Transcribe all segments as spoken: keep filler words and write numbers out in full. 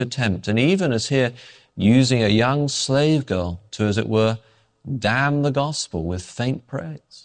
attempt, and even as here, using a young slave girl to, as it were, damn the gospel with faint praise.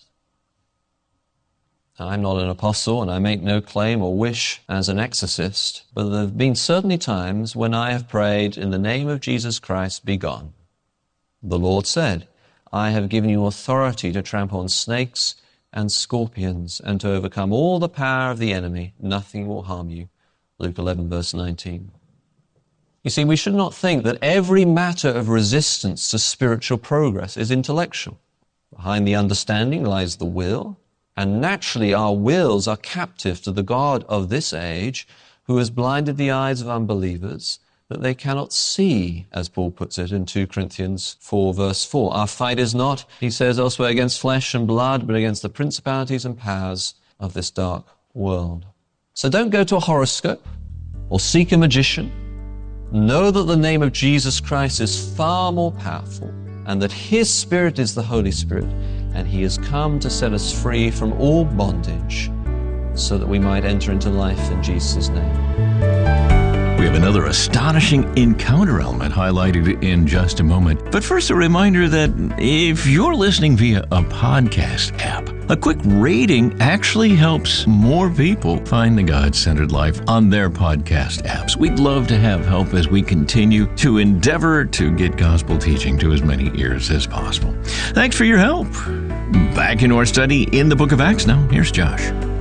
I'm not an apostle, and I make no claim or wish as an exorcist, but there have been certainly times when I have prayed, in the name of Jesus Christ, be gone. The Lord said, I have given you authority to trample on snakes and scorpions and to overcome all the power of the enemy. Nothing will harm you. Luke eleven, verse nineteen. You see, we should not think that every matter of resistance to spiritual progress is intellectual. Behind the understanding lies the will, and naturally our wills are captive to the God of this age, who has blinded the eyes of unbelievers, that they cannot see, as Paul puts it in two Corinthians four, verse four. Our fight is not, he says elsewhere, against flesh and blood, but against the principalities and powers of this dark world. So don't go to a horoscope or seek a magician. Know that the name of Jesus Christ is far more powerful, and that his Spirit is the Holy Spirit, and he has come to set us free from all bondage so that we might enter into life in Jesus' name. We have another astonishing encounter element highlighted in just a moment. But first, a reminder that if you're listening via a podcast app, a quick rating actually helps more people find the God-centered life on their podcast apps. We'd love to have help as we continue to endeavor to get gospel teaching to as many ears as possible. Thanks for your help. Back in our study in the book of Acts now. Here's Josh.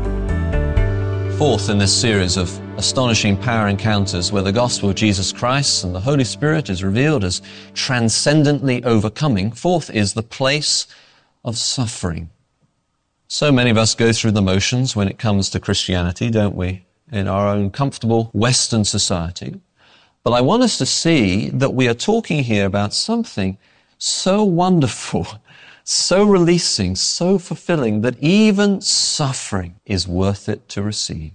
Fourth in this series of astonishing power encounters where the gospel of Jesus Christ and the Holy Spirit is revealed as transcendently overcoming. Fourth is the place of suffering. So many of us go through the motions when it comes to Christianity, don't we, in our own comfortable Western society. But I want us to see that we are talking here about something so wonderful, so releasing, so fulfilling, that even suffering is worth it to receive.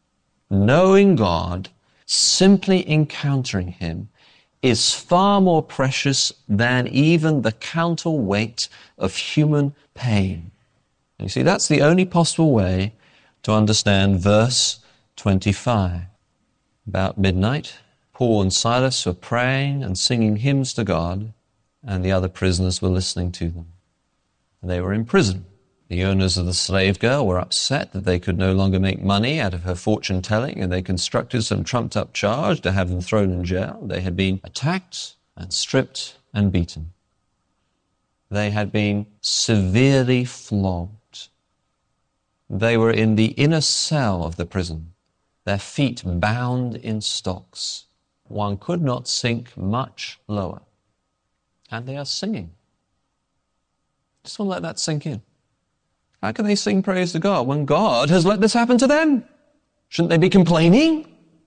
Knowing God, simply encountering him, is far more precious than even the counterweight of human pain. And you see, that's the only possible way to understand verse twenty-five. About midnight, Paul and Silas were praying and singing hymns to God, and the other prisoners were listening to them. They were in prison. The owners of the slave girl were upset that they could no longer make money out of her fortune-telling, and they constructed some trumped-up charge to have them thrown in jail. They had been attacked and stripped and beaten. They had been severely flogged. They were in the inner cell of the prison, their feet bound in stocks. One could not sink much lower. And they are singing. Just want to let that sink in. How can they sing praise to God when God has let this happen to them? Shouldn't they be complaining?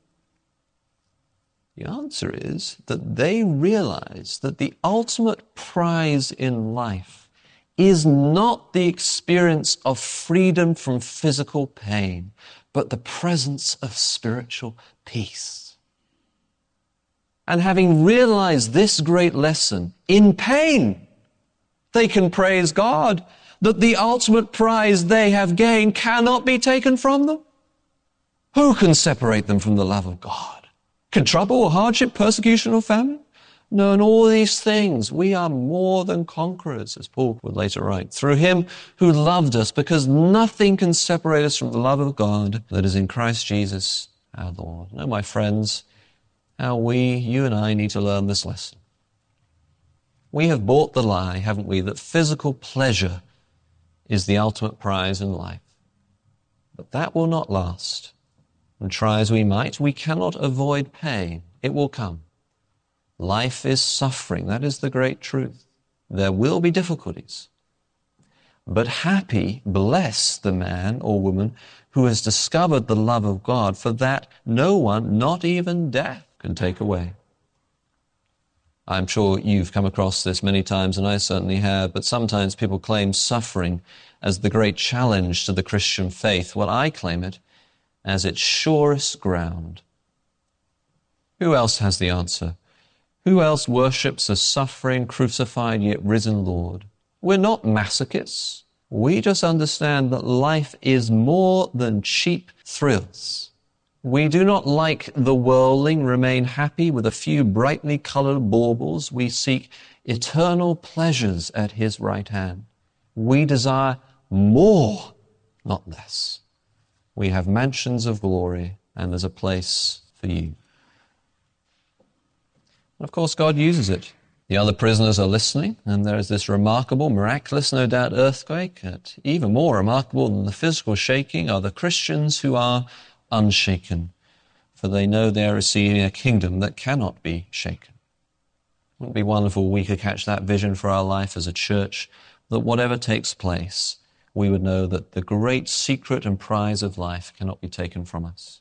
The answer is that they realize that the ultimate prize in life is not the experience of freedom from physical pain, but the presence of spiritual peace. And having realized this great lesson in pain, they can praise God that the ultimate prize they have gained cannot be taken from them. Who can separate them from the love of God? Can trouble or hardship, persecution or famine? No, in all these things we are more than conquerors, as Paul would later write, through him who loved us, because nothing can separate us from the love of God that is in Christ Jesus our Lord. No, my friends, how we, you and I, need to learn this lesson. We have bought the lie, haven't we, that physical pleasure is the ultimate prize in life. But that will not last. And try as we might, we cannot avoid pain. It will come. Life is suffering. That is the great truth. There will be difficulties. But happy, bless the man or woman who has discovered the love of God, for that no one, not even death, can take away. I'm sure you've come across this many times, and I certainly have, but sometimes people claim suffering as the great challenge to the Christian faith. Well, I claim it as its surest ground. Who else has the answer? Who else worships a suffering, crucified, yet risen Lord? We're not masochists. We just understand that life is more than cheap thrills. We do not, like the worldling, remain happy with a few brightly colored baubles. We seek eternal pleasures at his right hand. We desire more, not less. We have mansions of glory, and there's a place for you. And of course, God uses it. The other prisoners are listening, and there is this remarkable, miraculous, no doubt, earthquake. And even more remarkable than the physical shaking are the Christians who are unshaken, for they know they are receiving a kingdom that cannot be shaken. Wouldn't it be wonderful if we could catch that vision for our life as a church, that whatever takes place, we would know that the great secret and prize of life cannot be taken from us.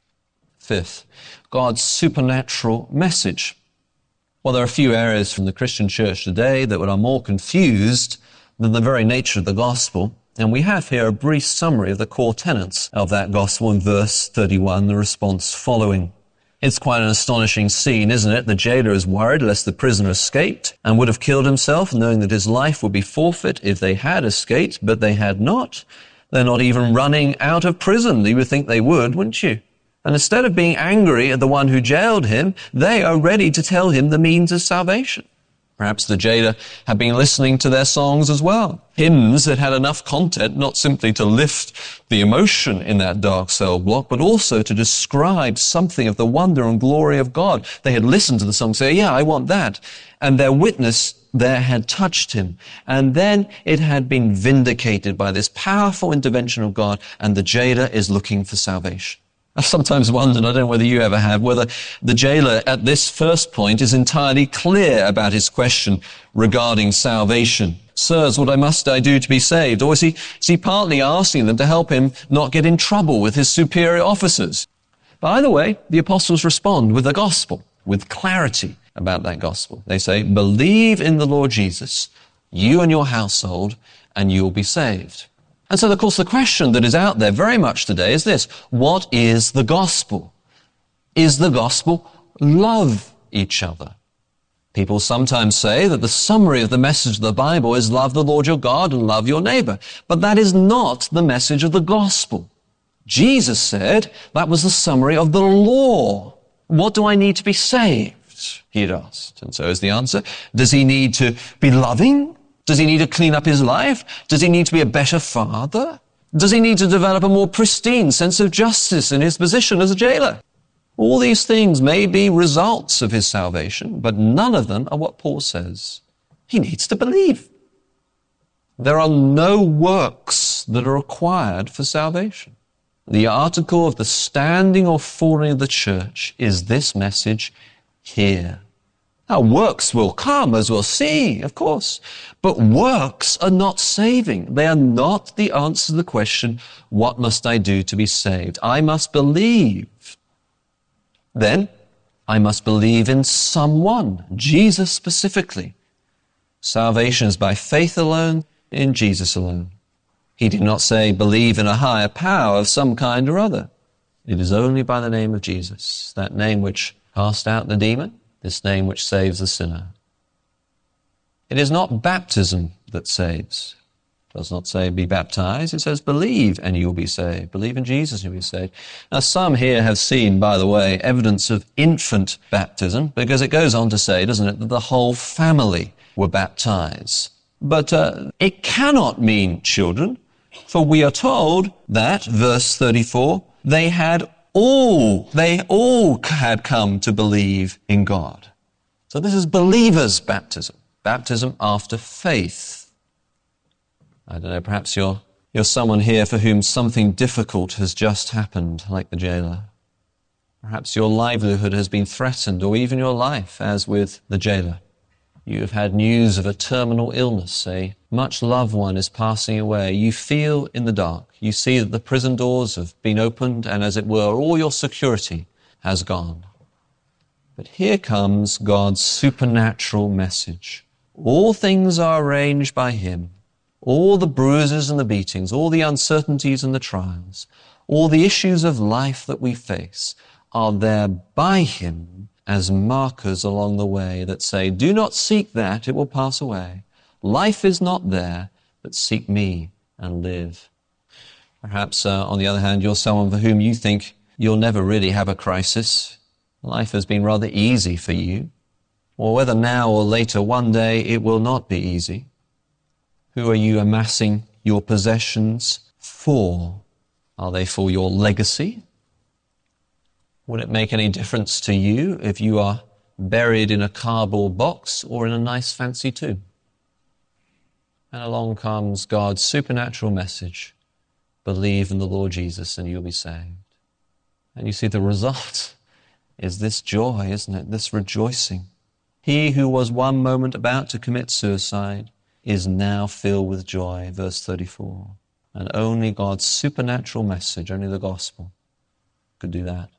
Fifth, God's supernatural message. Well, there are a few areas from the Christian church today that are more confused than the very nature of the gospel. And we have here a brief summary of the core tenets of that gospel in verse thirty-one, the response following. It's quite an astonishing scene, isn't it? The jailer is worried lest the prisoner escaped and would have killed himself, knowing that his life would be forfeit if they had escaped, but they had not. They're not even running out of prison. You would think they would, wouldn't you? And instead of being angry at the one who jailed him, they are ready to tell him the means of salvation. Perhaps the jailer had been listening to their songs as well. Hymns that had enough content not simply to lift the emotion in that dark cell block, but also to describe something of the wonder and glory of God. They had listened to the song, say, yeah, I want that. And their witness there had touched him. And then it had been vindicated by this powerful intervention of God, and the jailer is looking for salvation. I've sometimes wondered, I don't know whether you ever have, whether the jailer at this first point is entirely clear about his question regarding salvation. Sirs, what I must I do to be saved? Or is he, is he partly asking them to help him not get in trouble with his superior officers? By the way, the apostles respond with the gospel, with clarity about that gospel. They say, believe in the Lord Jesus, you and your household, and you'll be saved. And so, of course, the question that is out there very much today is this: what is the gospel? Is the gospel love each other? People sometimes say that the summary of the message of the Bible is love the Lord your God and love your neighbor. But that is not the message of the gospel. Jesus said that was the summary of the law. What do I need to be saved? He had asked. And so is the answer. Does he need to be loving? Does he need to clean up his life? Does he need to be a better father? Does he need to develop a more pristine sense of justice in his position as a jailer? All these things may be results of his salvation, but none of them are what Paul says. He needs to believe. There are no works that are required for salvation. The article of the standing or falling of the church is this message here. Now, works will come, as we'll see, of course, but works are not saving. They are not the answer to the question, what must I do to be saved? I must believe. Then, I must believe in someone, Jesus specifically. Salvation is by faith alone, in Jesus alone. He did not say, believe in a higher power of some kind or other. It is only by the name of Jesus, that name which cast out the demon, this name which saves the sinner. It is not baptism that saves. It does not say be baptized. It says believe and you will be saved. Believe in Jesus and you will be saved. Now some here have seen, by the way, evidence of infant baptism, because it goes on to say, doesn't it, that the whole family were baptized. But uh, it cannot mean children, for we are told that, verse thirty-four, they had All, they all had come to believe in God. So this is believers' baptism, baptism after faith. I don't know, perhaps you're, you're someone here for whom something difficult has just happened, like the jailer. Perhaps your livelihood has been threatened, or even your life, as with the jailer. You have had news of a terminal illness, a much loved one is passing away. You feel in the dark. You see that the prison doors have been opened and, as it were, all your security has gone. But here comes God's supernatural message. All things are arranged by him. All the bruises and the beatings, all the uncertainties and the trials, all the issues of life that we face are there by him as markers along the way that say, do not seek that, it will pass away. Life is not there, but seek me and live. Perhaps, uh, on the other hand, you're someone for whom you think you'll never really have a crisis. Life has been rather easy for you. Or whether now or later one day it will not be easy. Who are you amassing your possessions for? Are they for your legacy? Would it make any difference to you if you are buried in a cardboard box or in a nice fancy tomb? And along comes God's supernatural message. Believe in the Lord Jesus and you'll be saved. And you see the result is this joy, isn't it? This rejoicing. He who was one moment about to commit suicide is now filled with joy, verse thirty-four. And only God's supernatural message, only the gospel, could do that.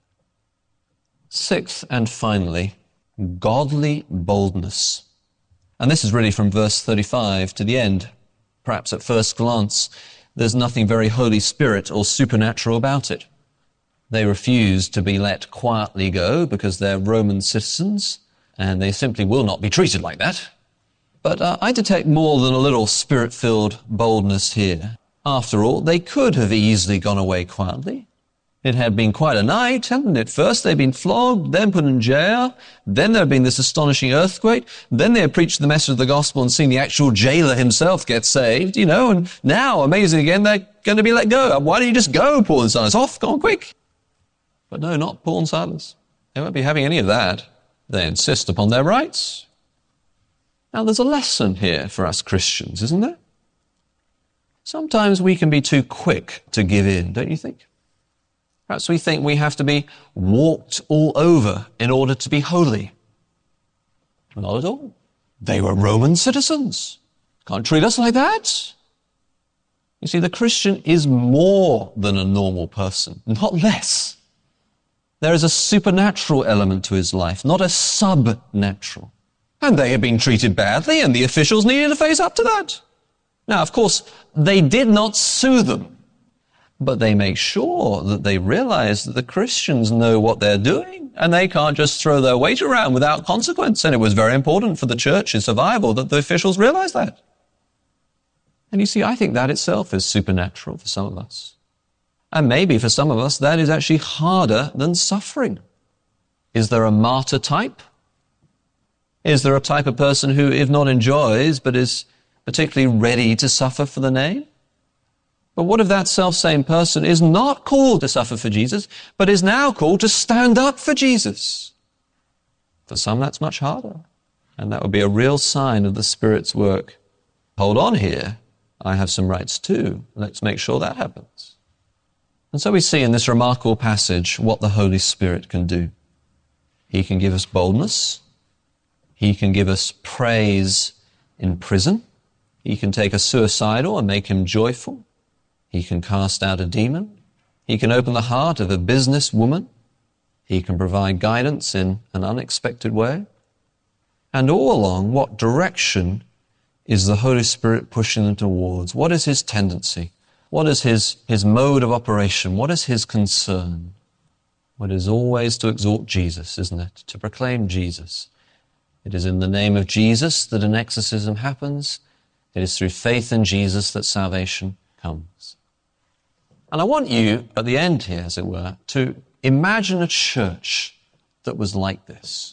Sixth and finally, godly boldness. And this is really from verse thirty-five to the end. Perhaps at first glance, there's nothing very Holy Spirit or supernatural about it. They refuse to be let quietly go because they're Roman citizens, and they simply will not be treated like that. But uh, I detect more than a little spirit-filled boldness here. After all, they could have easily gone away quietly. It had been quite a night, hadn't it? First they'd been flogged, then put in jail, then there had been this astonishing earthquake, then they had preached the message of the gospel and seen the actual jailer himself get saved, you know, and now, amazing again, they're going to be let go. Why don't you just go, Paul and Silas? Off, go on quick. But no, not Paul and Silas. They won't be having any of that. They insist upon their rights. Now, there's a lesson here for us Christians, isn't there? Sometimes we can be too quick to give in, don't you think? Perhaps we think we have to be walked all over in order to be holy. Not at all. They were Roman citizens. Can't treat us like that. You see, the Christian is more than a normal person, not less. There is a supernatural element to his life, not a subnatural. And they had been treated badly, and the officials needed to face up to that. Now, of course, they did not sue them, but they make sure that they realize that the Christians know what they're doing, and they can't just throw their weight around without consequence. And it was very important for the church's survival that the officials realize that. And you see, I think that itself is supernatural for some of us. And maybe for some of us, that is actually harder than suffering. Is there a martyr type? Is there a type of person who, if not enjoys, but is particularly ready to suffer for the name? But what if that self-same person is not called to suffer for Jesus, but is now called to stand up for Jesus? For some, that's much harder. And that would be a real sign of the Spirit's work. Hold on here. I have some rights too. Let's make sure that happens. And so we see in this remarkable passage what the Holy Spirit can do. He can give us boldness. He can give us praise in prison. He can take a suicidal and make him joyful. He can cast out a demon. He can open the heart of a businesswoman. He can provide guidance in an unexpected way. And all along, what direction is the Holy Spirit pushing them towards? What is his tendency? What is his, his mode of operation? What is his concern? Well, it is always to exalt Jesus, isn't it? To proclaim Jesus. It is in the name of Jesus that an exorcism happens. It is through faith in Jesus that salvation comes. And I want you, at the end here, as it were, to imagine a church that was like this,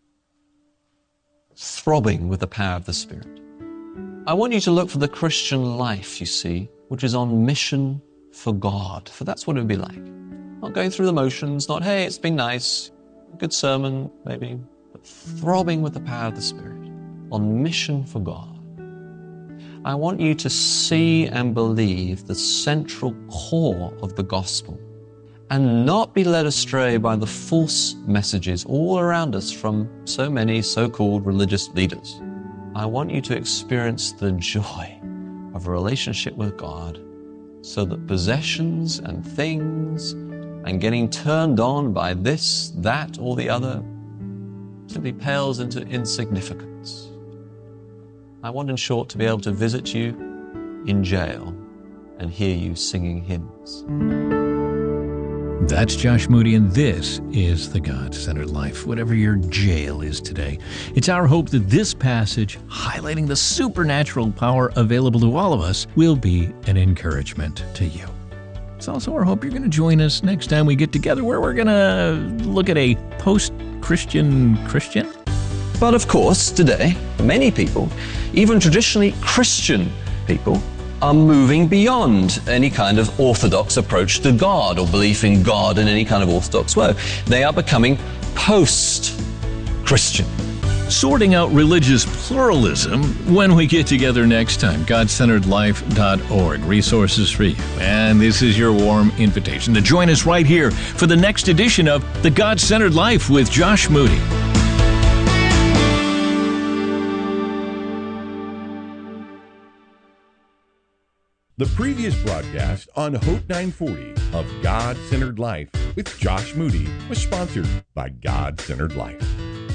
throbbing with the power of the Spirit. I want you to look for the Christian life, you see, which is on mission for God, for that's what it would be like. Not going through the motions, not, hey, it's been nice, good sermon, maybe, but throbbing with the power of the Spirit, on mission for God. I want you to see and believe the central core of the gospel and not be led astray by the false messages all around us from so many so-called religious leaders. I want you to experience the joy of a relationship with God so that possessions and things and getting turned on by this, that, or the other simply pales into insignificance. I want, in short, to be able to visit you in jail and hear you singing hymns. That's Josh Moody, and this is The God-Centered Life, whatever your jail is today. It's our hope that this passage, highlighting the supernatural power available to all of us, will be an encouragement to you. It's also our hope you're going to join us next time we get together, where we're going to look at a post-Christian Christian. But of course, today, many people, even traditionally Christian people, are moving beyond any kind of orthodox approach to God or belief in God in any kind of orthodox way. They are becoming post-Christian. Sorting out religious pluralism when we get together next time. God Centered Life dot org. Resources for you. And this is your warm invitation to join us right here for the next edition of The God-Centered Life with Josh Moody. The previous broadcast on Hope nine forty of God-Centered Life with Josh Moody was sponsored by God-Centered Life.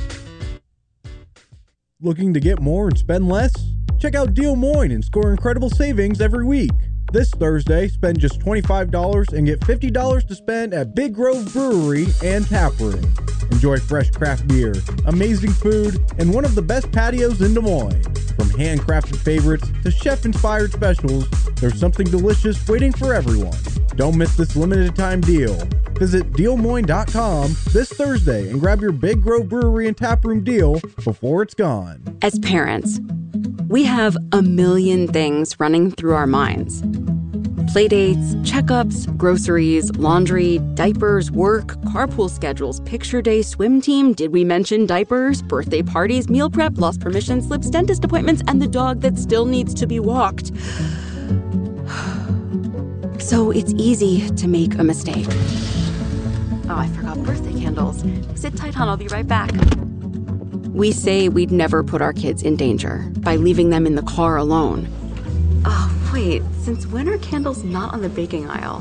Looking to get more and spend less? Check out Des Moines and score incredible savings every week. This Thursday, spend just twenty-five dollars and get fifty dollars to spend at Big Grove Brewery and Tap Room. Enjoy fresh craft beer, amazing food, and one of the best patios in Des Moines. From handcrafted favorites to chef-inspired specials, there's something delicious waiting for everyone. Don't miss this limited time deal. Visit Des Moines dot com this Thursday and grab your Big Grove Brewery and Tap Room deal before it's gone. As parents, we have a million things running through our minds. Playdates, checkups, groceries, laundry, diapers, work, carpool schedules, picture day, swim team, did we mention diapers, birthday parties, meal prep, lost permission slips, dentist appointments, and the dog that still needs to be walked. So it's easy to make a mistake. Oh, I forgot birthday candles. Sit tight, hon, I'll be right back. We say we'd never put our kids in danger by leaving them in the car alone. Oh, wait, since when are candles not on the baking aisle?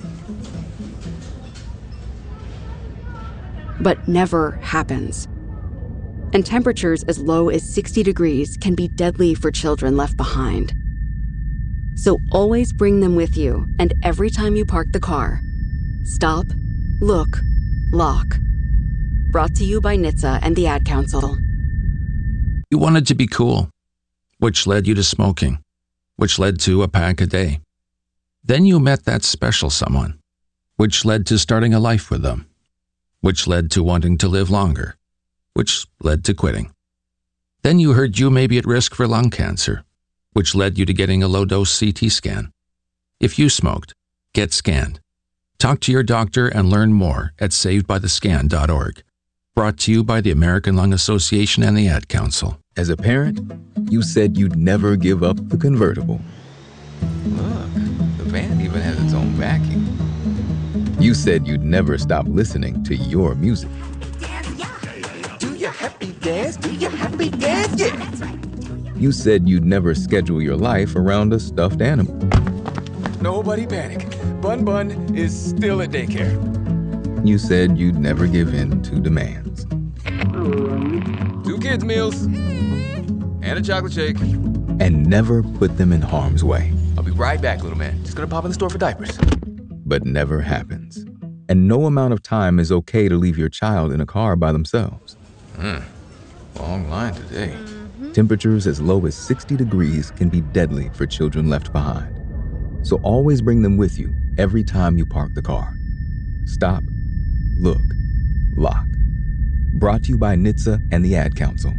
But never happens. And temperatures as low as sixty degrees can be deadly for children left behind. So always bring them with you, and every time you park the car, stop, look, lock. Brought to you by N H T S A and the Ad Council. You wanted to be cool, which led you to smoking, which led to a pack a day. Then you met that special someone, which led to starting a life with them, which led to wanting to live longer, which led to quitting. Then you heard you may be at risk for lung cancer, which led you to getting a low-dose C T scan. If you smoked, get scanned. Talk to your doctor and learn more at saved by the scan dot org. Brought to you by the American Lung Association and the Ad Council. As a parent, you said you'd never give up the convertible. Look, the van even has its own vacuum. You said you'd never stop listening to your music. Do your happy dance, do your happy dance, yeah! You said you'd never schedule your life around a stuffed animal. Nobody panic. Bun Bun is still at daycare. You said you'd never give in to demands. Two kids' meals and a chocolate shake. And never put them in harm's way. I'll be right back, little man. Just gonna pop in the store for diapers. But never happens. And no amount of time is okay to leave your child in a car by themselves. Hmm. Long line today. Temperatures as low as sixty degrees can be deadly for children left behind. So always bring them with you every time you park the car. Stop, look, lock. Brought to you by N H T S A and the Ad Council.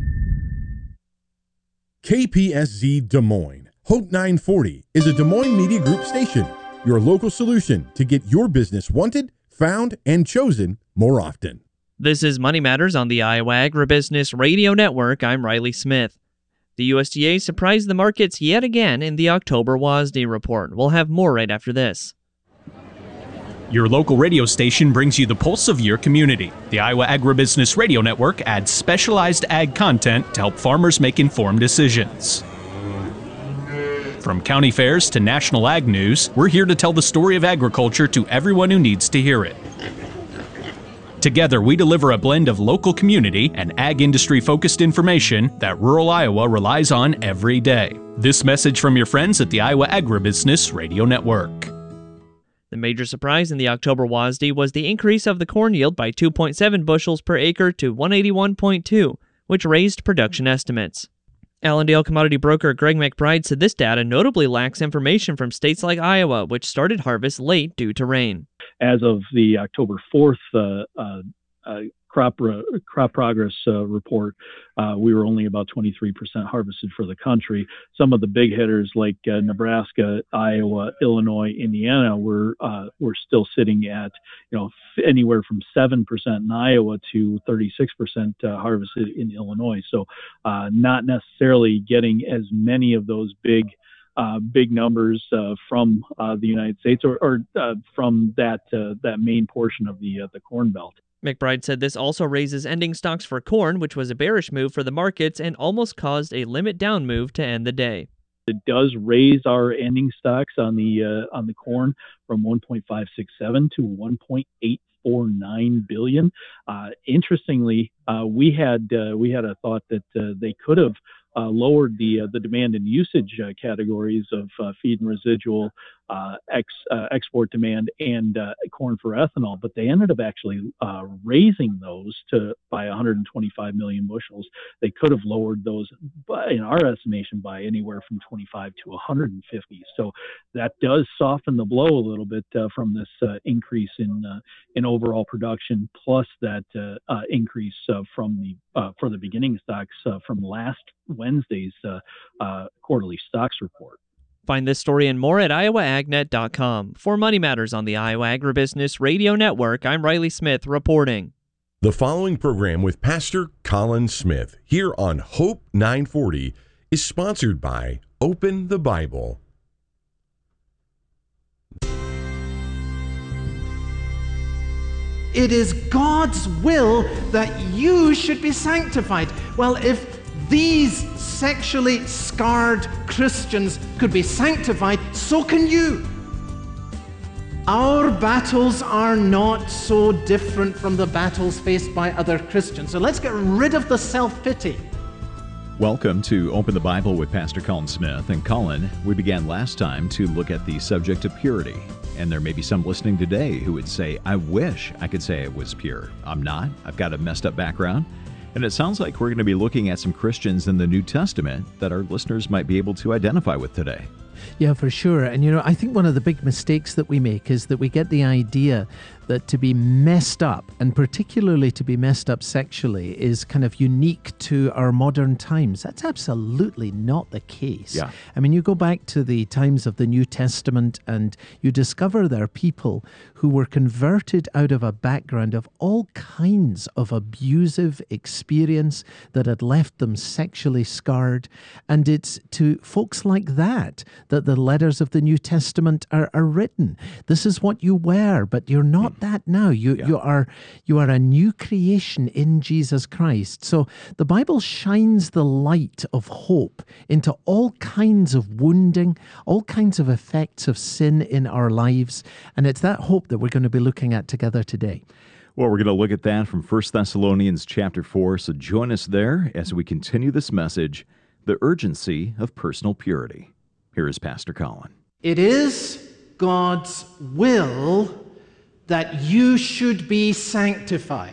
K P S Z Des Moines, Hope nine forty is a Des Moines Media Group station, your local solution to get your business wanted, found, and chosen more often. This is Money Matters on the Iowa Agribusiness Radio Network. I'm Riley Smith. The U S D A surprised the markets yet again in the October W A S D report. We'll have more right after this. Your local radio station brings you the pulse of your community. The Iowa Agribusiness Radio Network adds specialized ag content to help farmers make informed decisions. From county fairs to national ag news, we're here to tell the story of agriculture to everyone who needs to hear it. Together, we deliver a blend of local community and ag industry-focused information that rural Iowa relies on every day. This message from your friends at the Iowa Agribusiness Radio Network. The major surprise in the October W A S D was the increase of the corn yield by two point seven bushels per acre to one eighty-one point two, which raised production estimates. Allendale commodity broker Greg McBride said this data notably lacks information from states like Iowa, which started harvest late due to rain. As of the October fourth uh, uh, uh, crop re- crop progress uh, report, uh, we were only about twenty-three percent harvested for the country. Some of the big hitters like uh, Nebraska, Iowa, Illinois, Indiana were uh, were still sitting at you know f- anywhere from seven percent in Iowa to thirty-six percent uh, harvested in Illinois. So uh, not necessarily getting as many of those big uh, big numbers uh, from uh, the United States or, or uh, from that uh, that main portion of the uh, the Corn Belt. McBride said this also raises ending stocks for corn, which was a bearish move for the markets and almost caused a limit down move to end the day. It does raise our ending stocks on the uh, on the corn from one point five six seven to one point eight four nine billion. Uh, interestingly, uh, we had uh, we had a thought that uh, they could have uh, lowered the uh, the demand and usage uh, categories of uh, feed and residual, uh, ex, uh, export demand, and uh, corn for ethanol, but they ended up actually uh, raising those to by one hundred twenty-five million bushels. They could have lowered those, by, in our estimation, by anywhere from twenty-five to one hundred fifty. So that does soften the blow a little bit uh, from this uh, increase in uh, in overall production, plus that uh, uh, increase uh, from the uh, for the beginning stocks uh, from last Wednesday's uh, uh, quarterly stocks report. Find this story and more at iowa ag net dot com. For Money Matters on the Iowa Agribusiness Radio Network, I'm Riley Smith reporting. The following program with Pastor Colin Smith here on Hope nine forty is sponsored by Open the Bible. It is God's will that you should be sanctified. Well, if these sexually scarred Christians could be sanctified, so can you. Our battles are not so different from the battles faced by other Christians. So let's get rid of the self-pity. Welcome to Open the Bible with Pastor Colin Smith. And Colin, we began last time to look at the subject of purity. And there may be some listening today who would say, I wish I could say it was pure. I'm not. I've got a messed up background. And it sounds like we're going to be looking at some Christians in the New Testament that our listeners might be able to identify with today. Yeah, for sure. And, you know, I think one of the big mistakes that we make is that we get the idea that to be messed up, and particularly to be messed up sexually, is kind of unique to our modern times. That's absolutely not the case. Yeah. I mean, you go back to the times of the New Testament and you discover there are people who were converted out of a background of all kinds of abusive experience that had left them sexually scarred. And it's to folks like that that the letters of the New Testament are, are written. This is what you were, but you're not that now. You yeah. you are you are a new creation in Jesus Christ. So the Bible shines the light of hope into all kinds of wounding, all kinds of effects of sin in our lives, and it's that hope that we're going to be looking at together today. Well, we're going to look at that from First Thessalonians chapter four, so join us there as we continue this message, the urgency of personal purity. Here is Pastor Colin. It is God's will that you should be sanctified.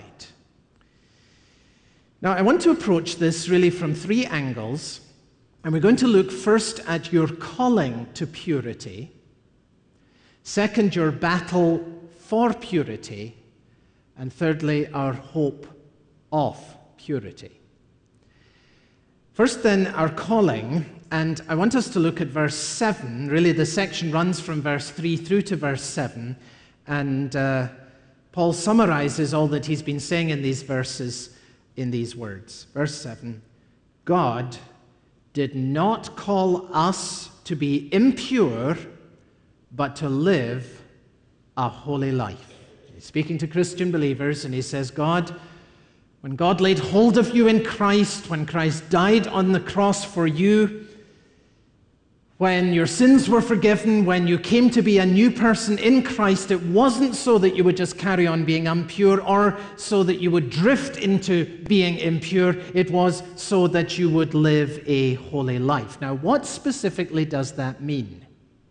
Now, I want to approach this really from three angles, and we're going to look first at your calling to purity, second, your battle for purity, and thirdly, our hope of purity. First, then, our calling, and I want us to look at verse seven. Really, the section runs from verse three through to verse seven. And uh, Paul summarizes all that he's been saying in these verses in these words. Verse seven, God did not call us to be impure, but to live a holy life. He's speaking to Christian believers, and he says, God, when God laid hold of you in Christ, when Christ died on the cross for you, when your sins were forgiven, when you came to be a new person in Christ, it wasn't so that you would just carry on being impure or so that you would drift into being impure. It was so that you would live a holy life. Now, what specifically does that mean?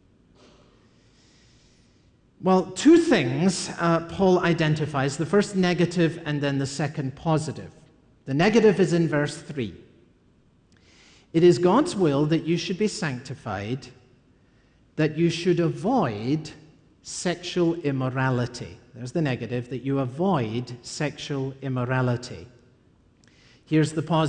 Well, two things uh, Paul identifies, the first negative and then the second positive. The negative is in verse three. It is God's will that you should be sanctified, that you should avoid sexual immorality. There's the negative, that you avoid sexual immorality. Here's the positive.